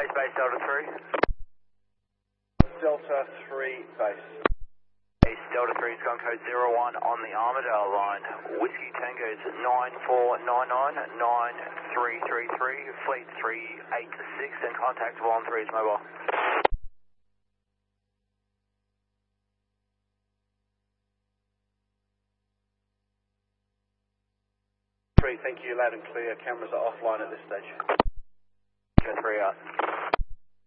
base Delta 3. Delta 3 base. Base Delta 3 is gun code 01 on the Armadale line. Whiskey Tango's 94999333, fleet 386 and contactable on 3's mobile. Thank you, loud and clear. Cameras are offline at this stage. 3 out.